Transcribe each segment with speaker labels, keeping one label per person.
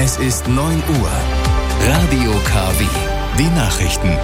Speaker 1: Es ist 9 Uhr. Radio KW. Die Nachrichten.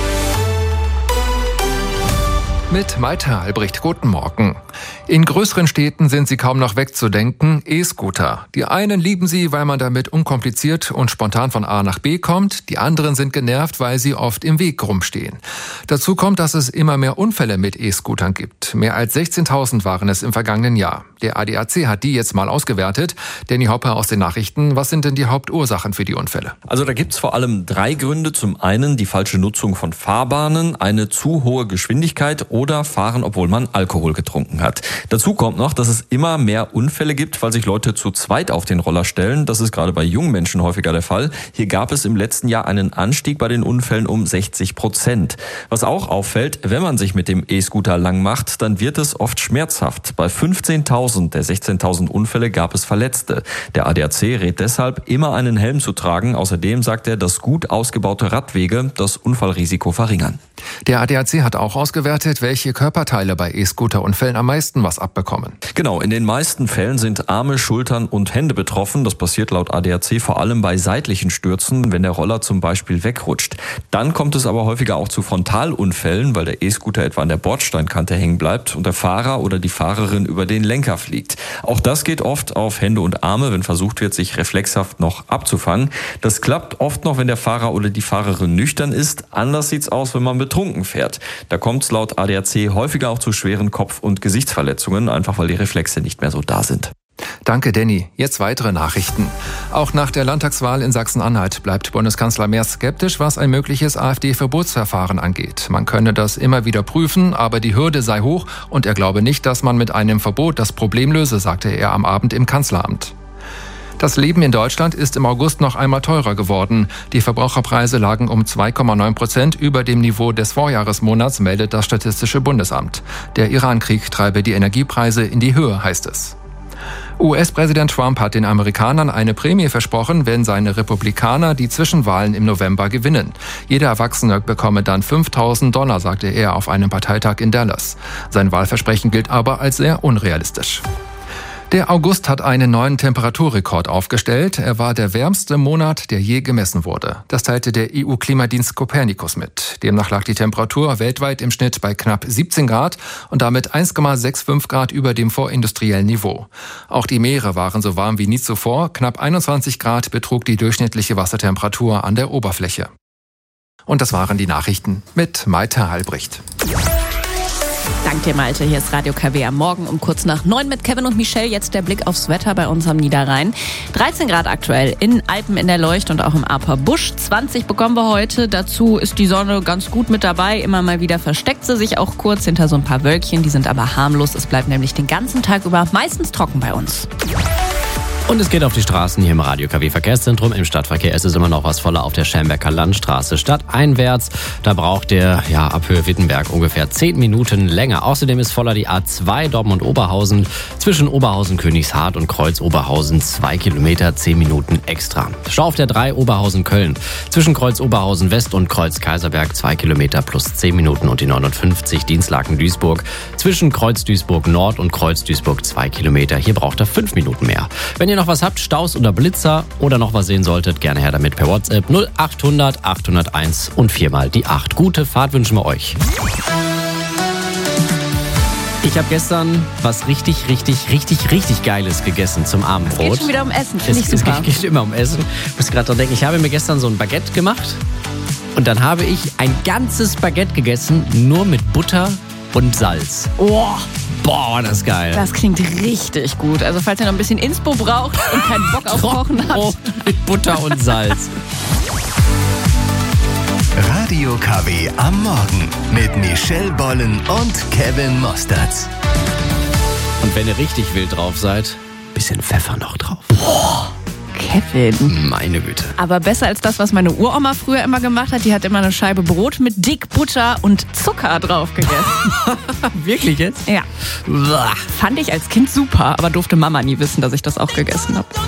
Speaker 2: Mit Malte Albrecht, guten Morgen. In größeren Städten sind sie kaum noch wegzudenken, E-Scooter. Die einen lieben sie, weil man damit unkompliziert und spontan von A nach B kommt. Die anderen sind genervt, weil sie oft im Weg rumstehen. Dazu kommt, dass es immer mehr Unfälle mit E-Scootern gibt. Mehr als 16.000 waren es im vergangenen Jahr. Der ADAC hat die jetzt mal ausgewertet. Danny Hopper aus den Nachrichten. Was sind denn die Hauptursachen für die Unfälle?
Speaker 3: Also da gibt's vor allem 3 Gründe. Zum einen die falsche Nutzung von Fahrbahnen, eine zu hohe Geschwindigkeit oder Fahren, obwohl man Alkohol getrunken hat. Dazu kommt noch, dass es immer mehr Unfälle gibt, weil sich Leute zu zweit auf den Roller stellen. Das ist gerade bei jungen Menschen häufiger der Fall. Hier gab es im letzten Jahr einen Anstieg bei den Unfällen um 60%. Was auch auffällt, wenn man sich mit dem E-Scooter lang macht, dann wird es oft schmerzhaft. Bei 15.000 der 16.000 Unfälle gab es Verletzte. Der ADAC rät deshalb, immer einen Helm zu tragen. Außerdem sagt er, dass gut ausgebaute Radwege das Unfallrisiko verringern.
Speaker 2: Der ADAC hat auch ausgewertet, welche Körperteile bei E-Scooter-Unfällen am meisten was abbekommen.
Speaker 3: Genau, in den meisten Fällen sind Arme, Schultern und Hände betroffen. Das passiert laut ADAC vor allem bei seitlichen Stürzen, wenn der Roller zum Beispiel wegrutscht. Dann kommt es aber häufiger auch zu Frontalunfällen, weil der E-Scooter etwa an der Bordsteinkante hängen bleibt und der Fahrer oder die Fahrerin über den Lenker fliegt. Auch das geht oft auf Hände und Arme, wenn versucht wird, sich reflexhaft noch abzufangen. Das klappt oft noch, wenn der Fahrer oder die Fahrerin nüchtern ist. Anders sieht's aus, wenn man betrunken fährt. Da kommt es laut ADAC häufiger auch zu schweren Kopf- und Gesichtsverletzungen, einfach weil die Reflexe nicht mehr so da sind.
Speaker 2: Danke, Danny. Jetzt weitere Nachrichten. Auch nach der Landtagswahl in Sachsen-Anhalt bleibt Bundeskanzler Merz skeptisch, was ein mögliches AfD-Verbotsverfahren angeht. Man könne das immer wieder prüfen, aber die Hürde sei hoch und er glaube nicht, dass man mit einem Verbot das Problem löse, sagte er am Abend im Kanzleramt. Das Leben in Deutschland ist im August noch einmal teurer geworden. Die Verbraucherpreise lagen um 2,9% über dem Niveau des Vorjahresmonats, meldet das Statistische Bundesamt. Der Iran-Krieg treibe die Energiepreise in die Höhe, heißt es. US-Präsident Trump hat den Amerikanern eine Prämie versprochen, wenn seine Republikaner die Zwischenwahlen im November gewinnen. Jeder Erwachsene bekomme dann $5.000, sagte er auf einem Parteitag in Dallas. Sein Wahlversprechen gilt aber als sehr unrealistisch. Der August hat einen neuen Temperaturrekord aufgestellt. Er war der wärmste Monat, der je gemessen wurde. Das teilte der EU-Klimadienst Copernicus mit. Demnach lag die Temperatur weltweit im Schnitt bei knapp 17 Grad und damit 1,65 Grad über dem vorindustriellen Niveau. Auch die Meere waren so warm wie nie zuvor. Knapp 21 Grad betrug die durchschnittliche Wassertemperatur an der Oberfläche. Und das waren die Nachrichten mit Malte Albrecht.
Speaker 4: Dank dir, Malte. Hier ist Radio KW am Morgen um kurz nach 9 mit Kevin und Michelle. Jetzt der Blick aufs Wetter bei uns am Niederrhein. 13 Grad aktuell in Alpen in der Leucht und auch im Aper Busch. 20 bekommen wir heute. Dazu ist die Sonne ganz gut mit dabei. Immer mal wieder versteckt sie sich auch kurz hinter so ein paar Wölkchen. Die sind aber harmlos. Es bleibt nämlich den ganzen Tag über meistens trocken bei uns.
Speaker 5: Und es geht auf die Straßen hier im Radio KW Verkehrszentrum. Im Stadtverkehr ist es immer noch was voller auf der Schermbecker Landstraße stadteinwärts. Da braucht der ab Höhe Wittenberg ungefähr 10 Minuten länger. Außerdem ist voller die A2 Dortmund-Oberhausen zwischen Oberhausen-Königshardt und Kreuz-Oberhausen 2 Kilometer, 10 Minuten extra. Stau auf der 3 Oberhausen-Köln zwischen Kreuz-Oberhausen-West und Kreuz-Kaiserberg 2 Kilometer plus 10 Minuten und die 59 Dienstlaken-Duisburg zwischen Kreuz-Duisburg-Nord und Kreuz-Duisburg 2 Kilometer. Hier braucht er 5 Minuten mehr. Wenn ihr noch was habt, Staus oder Blitzer oder noch was sehen solltet, gerne her damit per WhatsApp 0800 801 und 4 die 8. Gute Fahrt wünschen wir euch. Ich habe gestern was richtig Geiles gegessen zum Abendbrot.
Speaker 4: Es geht schon wieder um Essen, finde ich super.
Speaker 5: Es geht immer um Essen. Ich muss gerade dran denken, ich habe mir gestern so ein Baguette gemacht und dann habe ich ein ganzes Baguette gegessen, nur mit Butter und Salz.
Speaker 4: Oh.
Speaker 5: Boah, das ist geil.
Speaker 4: Das klingt richtig gut. Also falls ihr noch ein bisschen Inspo braucht und keinen Bock auf Kochen habt.
Speaker 5: Mit Butter und Salz.
Speaker 1: Radio KW am Morgen mit Michelle Bollen und Kevin Mostertz.
Speaker 5: Und wenn ihr richtig wild drauf seid, bisschen Pfeffer noch drauf.
Speaker 4: Boah, Kevin.
Speaker 5: Meine Güte.
Speaker 4: Aber besser als das, was meine Uroma früher immer gemacht hat. Die hat immer eine Scheibe Brot mit dick Butter und Zucker drauf gegessen.
Speaker 5: Wirklich jetzt?
Speaker 4: Ja. Fand ich als Kind super, aber durfte Mama nie wissen, dass ich das auch gegessen habe.